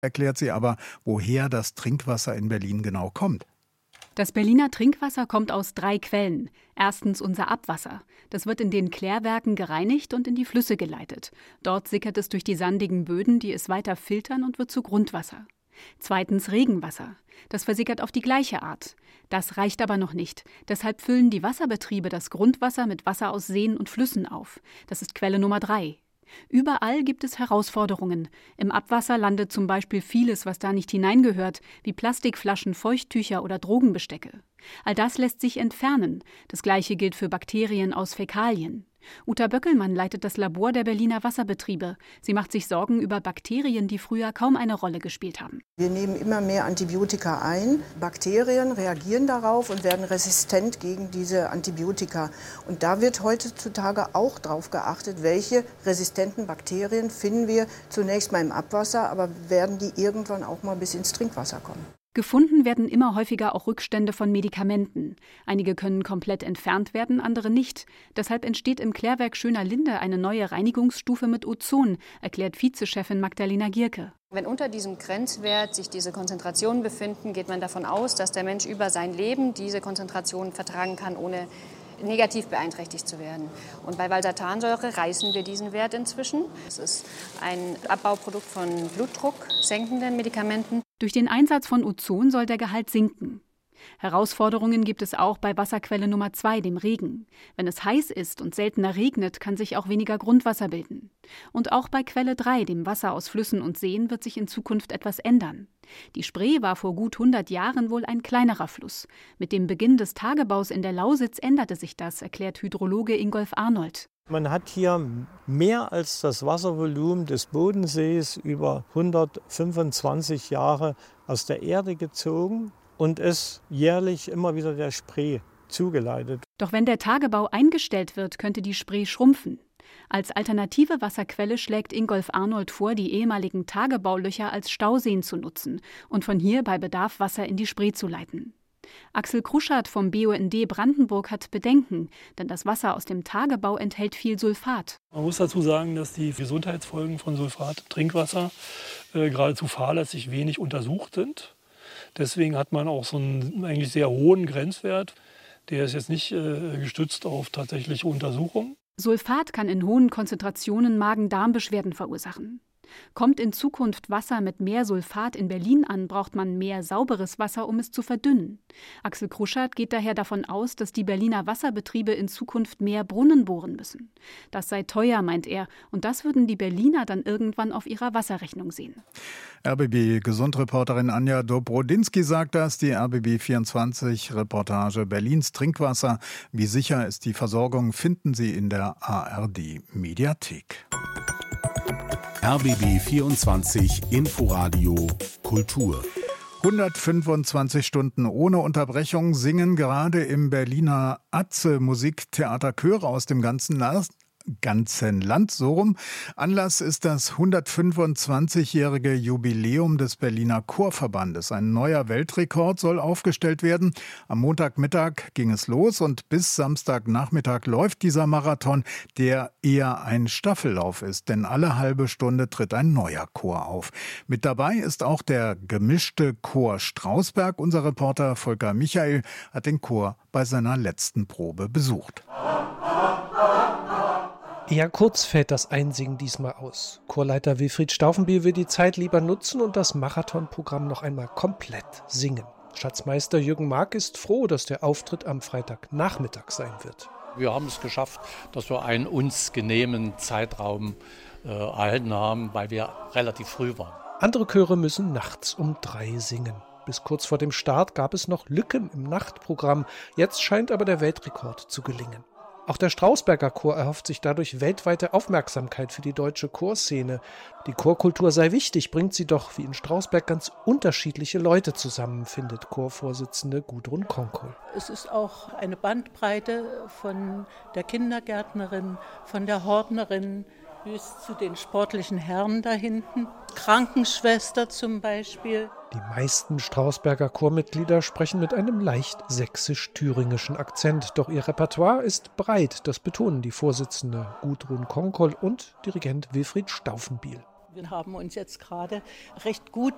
erklärt sie aber, woher das Trinkwasser in Berlin genau kommt. Das Berliner Trinkwasser kommt aus 3 Quellen. Erstens unser Abwasser. Das wird in den Klärwerken gereinigt und in die Flüsse geleitet. Dort sickert es durch die sandigen Böden, die es weiter filtern und wird zu Grundwasser. Zweitens Regenwasser. Das versickert auf die gleiche Art. Das reicht aber noch nicht. Deshalb füllen die Wasserbetriebe das Grundwasser mit Wasser aus Seen und Flüssen auf. Das ist Quelle Nummer 3. Überall gibt es Herausforderungen. Im Abwasser landet zum Beispiel vieles, was da nicht hineingehört, wie Plastikflaschen, Feuchttücher oder Drogenbestecke. All das lässt sich entfernen. Das Gleiche gilt für Bakterien aus Fäkalien. Uta Böckelmann leitet das Labor der Berliner Wasserbetriebe. Sie macht sich Sorgen über Bakterien, die früher kaum eine Rolle gespielt haben. Wir nehmen immer mehr Antibiotika ein. Bakterien reagieren darauf und werden resistent gegen diese Antibiotika. Und da wird heutzutage auch darauf geachtet, welche resistenten Bakterien finden wir zunächst mal im Abwasser, aber werden die irgendwann auch mal bis ins Trinkwasser kommen. Gefunden werden immer häufiger auch Rückstände von Medikamenten. Einige können komplett entfernt werden, andere nicht. Deshalb entsteht im Klärwerk Schöner-Linde eine neue Reinigungsstufe mit Ozon, erklärt Vizechefin Magdalena Gierke. Wenn unter diesem Grenzwert sich diese Konzentrationen befinden, geht man davon aus, dass der Mensch über sein Leben diese Konzentration vertragen kann, ohne negativ beeinträchtigt zu werden. Und bei Valsartansäure reißen wir diesen Wert inzwischen. Es ist ein Abbauprodukt von blutdrucksenkenden Medikamenten. Durch den Einsatz von Ozon soll der Gehalt sinken. Herausforderungen gibt es auch bei Wasserquelle Nummer 2, dem Regen. Wenn es heiß ist und seltener regnet, kann sich auch weniger Grundwasser bilden. Und auch bei Quelle 3, dem Wasser aus Flüssen und Seen, wird sich in Zukunft etwas ändern. Die Spree war vor gut 100 Jahren wohl ein kleinerer Fluss. Mit dem Beginn des Tagebaus in der Lausitz änderte sich das, erklärt Hydrologe Ingolf Arnold. Man hat hier mehr als das Wasservolumen des Bodensees über 125 Jahre aus der Erde gezogen und es jährlich immer wieder der Spree zugeleitet. Doch wenn der Tagebau eingestellt wird, könnte die Spree schrumpfen. Als alternative Wasserquelle schlägt Ingolf Arnold vor, die ehemaligen Tagebaulöcher als Stauseen zu nutzen und von hier bei Bedarf Wasser in die Spree zu leiten. Axel Kruschert vom BUND Brandenburg hat Bedenken, denn das Wasser aus dem Tagebau enthält viel Sulfat. Man muss dazu sagen, dass die Gesundheitsfolgen von Sulfat im Trinkwasser geradezu fahrlässig wenig untersucht sind. Deswegen hat man auch so einen eigentlich sehr hohen Grenzwert. Der ist jetzt nicht gestützt auf tatsächliche Untersuchungen. Sulfat kann in hohen Konzentrationen Magen-Darm-Beschwerden verursachen. Kommt in Zukunft Wasser mit mehr Sulfat in Berlin an, braucht man mehr sauberes Wasser, um es zu verdünnen. Axel Kruschert geht daher davon aus, dass die Berliner Wasserbetriebe in Zukunft mehr Brunnen bohren müssen. Das sei teuer, meint er, und das würden die Berliner dann irgendwann auf ihrer Wasserrechnung sehen. RBB-Gesundreporterin Anja Dobrodinsky sagt das, die RBB24-Reportage Berlins Trinkwasser. Wie sicher ist die Versorgung, finden Sie in der ARD-Mediathek. RBB 24 Inforadio Kultur. 125 Stunden ohne Unterbrechung singen gerade im Berliner Atze Musiktheater Chöre aus dem ganzen Land so rum. Anlass ist das 125-jährige Jubiläum des Berliner Chorverbandes. Ein neuer Weltrekord soll aufgestellt werden. Am Montagmittag ging es los und bis Samstagnachmittag läuft dieser Marathon, der eher ein Staffellauf ist, denn alle halbe Stunde tritt ein neuer Chor auf. Mit dabei ist auch der gemischte Chor Strausberg. Unser Reporter Volker Michael hat den Chor bei seiner letzten Probe besucht. Eher kurz fällt das Einsingen diesmal aus. Chorleiter Wilfried Staufenbiel will die Zeit lieber nutzen und das Marathonprogramm noch einmal komplett singen. Schatzmeister Jürgen Mark ist froh, dass der Auftritt am Freitagnachmittag sein wird. Wir haben es geschafft, dass wir einen uns genehmen Zeitraum erhalten haben, weil wir relativ früh waren. Andere Chöre müssen nachts um 3 singen. Bis kurz vor dem Start gab es noch Lücken im Nachtprogramm. Jetzt scheint aber der Weltrekord zu gelingen. Auch der Strausberger Chor erhofft sich dadurch weltweite Aufmerksamkeit für die deutsche Chorszene. Die Chorkultur sei wichtig, bringt sie doch wie in Strausberg ganz unterschiedliche Leute zusammen, findet Chorvorsitzende Gudrun Konkol. Es ist auch eine Bandbreite von der Kindergärtnerin, von der Hortnerin bis zu den sportlichen Herren da hinten. Krankenschwester zum Beispiel. Die meisten Strausberger Chormitglieder sprechen mit einem leicht sächsisch-thüringischen Akzent. Doch ihr Repertoire ist breit, das betonen die Vorsitzende Gudrun Konkol und Dirigent Wilfried Staufenbiel. Wir haben uns jetzt gerade recht gut